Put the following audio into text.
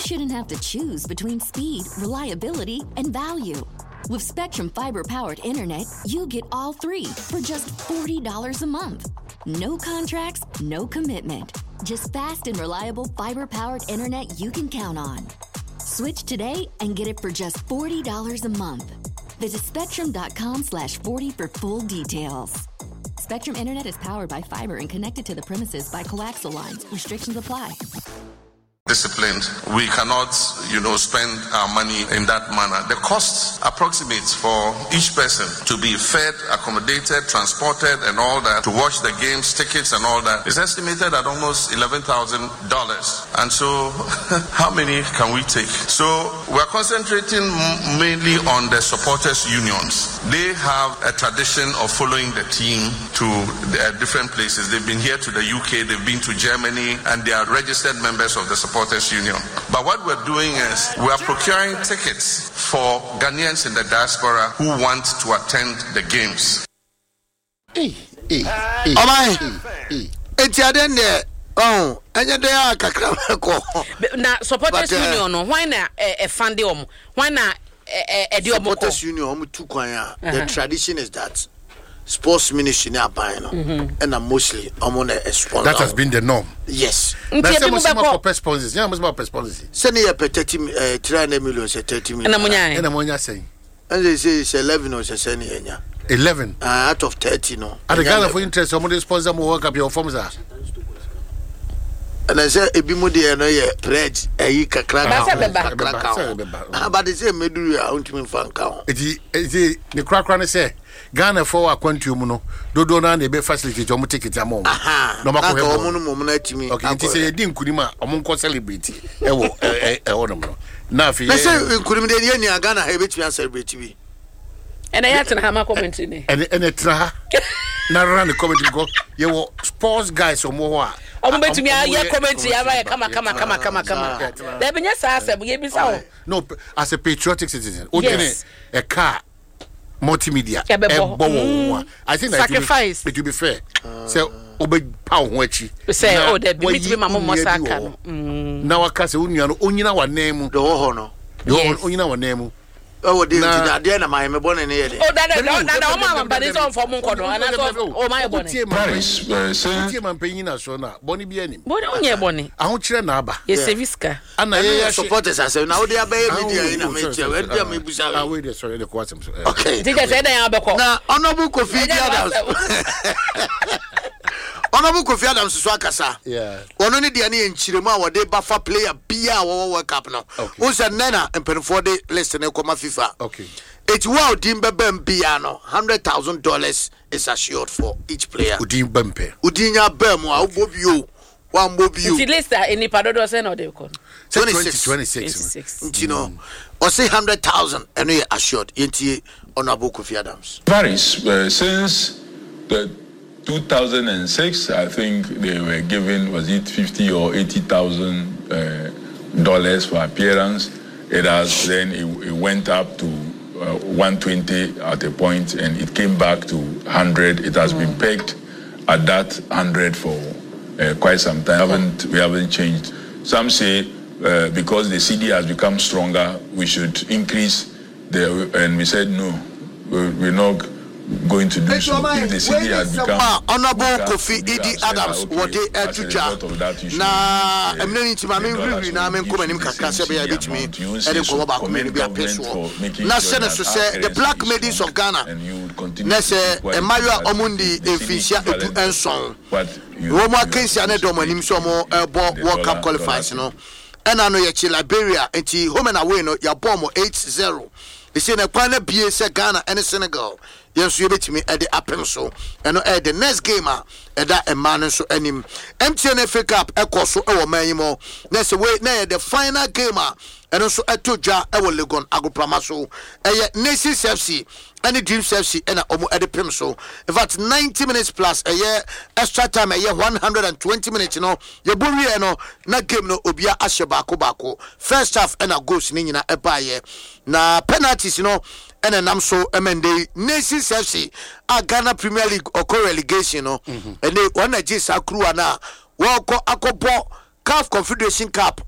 shouldn't have to choose between speed, reliability, and value. With Spectrum Fiber-powered internet, you get all three for just $40 a month. No contracts, no commitment. Just fast and reliable fiber-powered internet you can count on. Switch today and get it for just $40 a month. Visit spectrum.com/40 for full details. Spectrum Internet is powered by fiber and connected to the premises by coaxial lines. Restrictions apply. Disciplined. We cannot, spend our money in that manner. The cost approximates for each person to be fed, accommodated, transported, and all that, to watch the games, tickets, and all that is estimated at almost $11,000. And so, how many can we take? So, we're concentrating mainly on the supporters' unions. They have a tradition of following the team to different places. They've been here to the UK, they've been to Germany, and they are registered members of the supporters union. But what we're doing is we are procuring tickets for Ghanaians in the diaspora who want to attend the games. Now supporters union, why not a fundium? Why not a supporters union? The tradition is that sports ministry near buying, and I'm mostly a sponsor. That has been the norm. Yes. That's more sponsors. Yeah, more sponsors. Send me a 300 million, 30 million. And I'm saying. And they say it's 11 or 11 out of 30, no. At the Ghana for interest, somebody sponsor more work up your forms. And I said, a bimodi and a pledge, a crack. But they say, Medu, I want to me fan count. The crack runner say. Ghana for a quantum, do not be facility to take it a moment. No matter okay, it is a dim Kurima among celebrity. Now, if you say, couldn't be any Ghana have it to celebrate me. And I had to have my comment in it. And a tra. Now run the comment go. You were sports guys or more. I'm going to be a commentary. Come. There been yes, I said, we gave me so. No, as a patriotic citizen, a car. Multimedia. I think sacrifice. It will be fair. So, obey power wachi. Say, oh, that be to be my mom Mosaka. Now, I can't say, only our name, the honor. Only our name. Oh, dear, my born in here. Oh, that, but it's all for Moncodo. And I thought, oh, my bonnie. Paris, I'm paying us so now. Bonnie be any. What on your bonnie? I won't share Naba. Yes, Visca. And I supporters. I say, now they are baby in a major. I wait, sorry, the quarter. Okay. Did I say they are now? Honorable Kofi Adams. Honorable Kofi Adams Swakasa. Yeah. One only the any in Chirima or they buffer player Bia World Cup now. Who's a Nana and Penforde less than a comma FIFA. Okay. It's wow Dimba Piano. $100,000 is assured for each player. Udim Bempe. Udinya Bemo, Bobio. One Bobio. It's list in the Padodos and or they call 26. You know, or say 100,000 and we assured. Inti Honorable Kofi Adams. Paris, since the 2006, I think they were given, was it $50,000 or $80,000 for appearance. It has then it went up to 120 at a point, and it came back to 100. It has been pegged at that 100 for quite some time. We haven't changed. Some say because the CD has become stronger, we should increase and we said no, we're not going to do so. If the city has become Honorable Kofi Adams, what they Juja. Na emneni ti mame riri na men come anim kakra se be ya betimi e dey come back me be apeso. Na se ne so say the black maidens of Ghana. Na se emayo omundi efisia etu enson. Wo mo akensia na do manim so mo World Cup qualifiers no. Ena no ye chi Liberia enti home and away no ya bomb 8-0. They say na kwana bie se Ghana and Senegal. Yes, you bet me at the apple so. And at the next game, at that a man so anim. MTN FA Cup, Echo so our manimo. Next way, near the final game, and also at Tuja, our Legon, Agopramaso, a Nations FC, and the Dreams FC, and a Omo at the Pimso. In fact, 90 minutes plus a year, extra time a year, 120 minutes, you know. Your bully, no, not game no Obia Ashabako Bako. First half, and a ghost Nina a buyer. Na penalties, you know. And then I'm so MND Nations FC Ghana Premier League or relegation no and they one just crew na World Cup CAF Confederation Cup